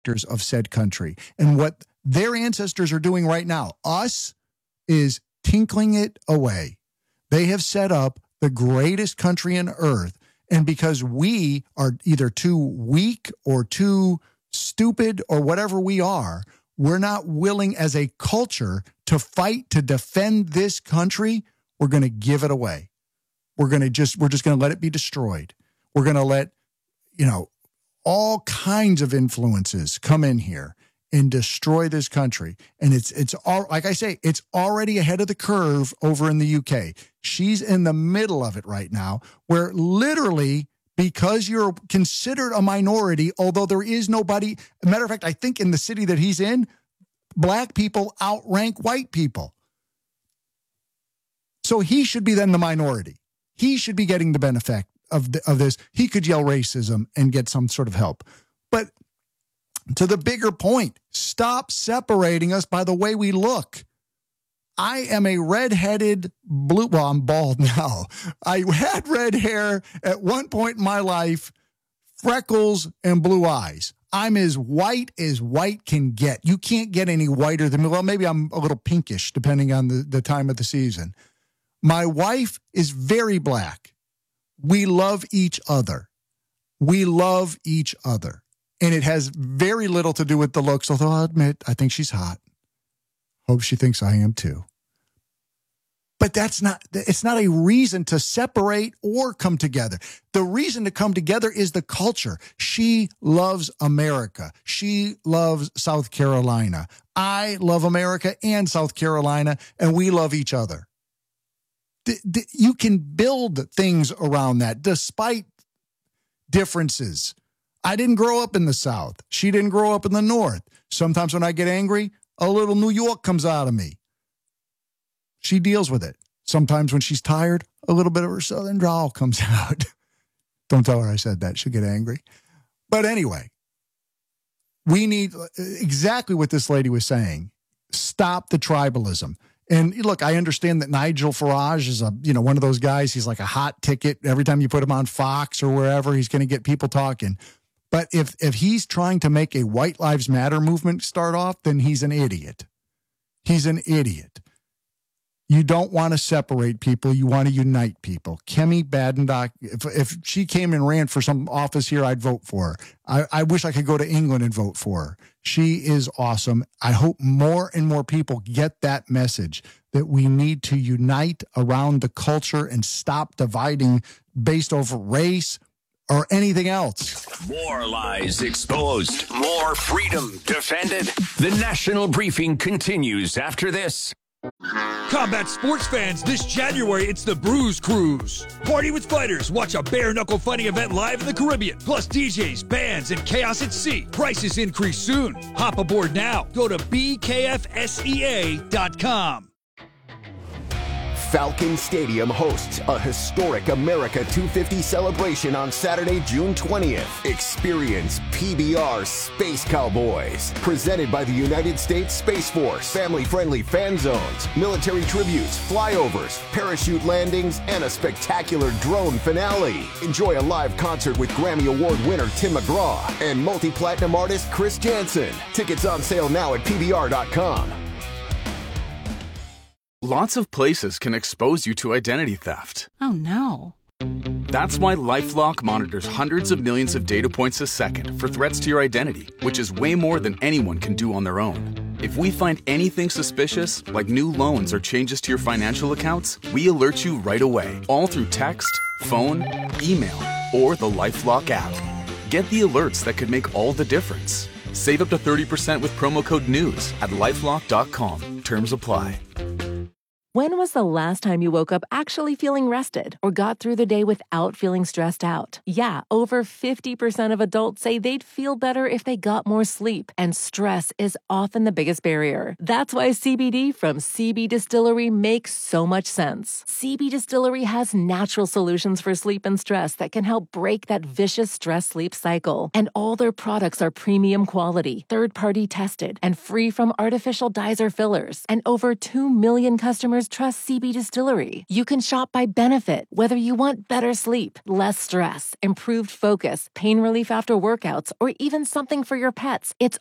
benefactors of said country. And what their ancestors are doing right now, us, is tinkling it away. They have set up the greatest country on earth. And because we are either too weak or too stupid or whatever we are, we're not willing as a culture to fight to defend this country. We're going to give it away. We're just going to let it be destroyed. We're going to let, all kinds of influences come in here and destroy this country. And it's all, like I say, it's already ahead of the curve over in the UK. She's in the middle of it right now, where literally, because you're considered a minority, although there is nobody, a matter of fact, I think in the city that he's in, black people outrank white people. So he should be then the minority. He should be getting the benefit of this. He could yell racism and get some sort of help. But to the bigger point, stop separating us by the way we look. I am a redheaded well, I'm bald now. I had red hair at one point in my life, freckles and blue eyes. I'm as white can get. You can't get any whiter than me. Well, maybe I'm a little pinkish, depending on the time of the season. My wife is very black. We love each other. We love each other. And it has very little to do with the looks, although I'll admit, I think she's hot. Hope she thinks I am too. But it's not a reason to separate or come together. The reason to come together is the culture. She loves America. She loves South Carolina. I love America and South Carolina, and we love each other. You can build things around that despite differences. I didn't grow up in the South. She didn't grow up in the North. Sometimes when I get angry, a little New York comes out of me. She deals with it. Sometimes when she's tired, a little bit of her Southern drawl comes out. Don't tell her I said that. She'll get angry. But anyway, we need exactly what this lady was saying. Stop the tribalism. And look, I understand that Nigel Farage is one of those guys. He's like a hot ticket. Every time you put him on Fox or wherever, he's going to get people talking. But if he's trying to make a White Lives Matter movement start off, then he's an idiot. He's an idiot. You don't want to separate people. You want to unite people. Kemi Badenoch, if she came and ran for some office here, I'd vote for her. I wish I could go to England and vote for her. She is awesome. I hope more and more people get that message that we need to unite around the culture and stop dividing based over race or anything else. More lies exposed. More freedom defended. The National Briefing continues after this. Combat sports fans, this January it's the Bruise Cruise. Party with fighters, watch a bare-knuckle fighting event live in the Caribbean, plus DJs, bands, and chaos at sea. Prices increase soon. Hop aboard now. Go to bkfsea.com. Falcon Stadium hosts a historic America 250 celebration on Saturday, June 20th. Experience PBR Space Cowboys, presented by the United States Space Force. Family-friendly fan zones, military tributes, flyovers, parachute landings, and a spectacular drone finale. Enjoy a live concert with Grammy Award winner Tim McGraw and multi-platinum artist Chris Janson. Tickets on sale now at PBR.com. Lots of places can expose you to identity theft. Oh, no. That's why LifeLock monitors hundreds of millions of data points a second for threats to your identity, which is way more than anyone can do on their own. If we find anything suspicious, like new loans or changes to your financial accounts, we alert you right away, all through text, phone, email, or the LifeLock app. Get the alerts that could make all the difference. Save up to 30% with promo code NEWS at LifeLock.com. Terms apply. When was the last time you woke up actually feeling rested or got through the day without feeling stressed out? Yeah, over 50% of adults say they'd feel better if they got more sleep, and stress is often the biggest barrier. That's why CBD from CB Distillery makes so much sense. CB Distillery has natural solutions for sleep and stress that can help break that vicious stress-sleep cycle. And all their products are premium quality, third-party tested, and free from artificial dyes or fillers. And over 2 million customers customers trust CB Distillery. You can shop by benefit, whether you want better sleep, less stress, improved focus, pain relief after workouts, or even something for your pets. It's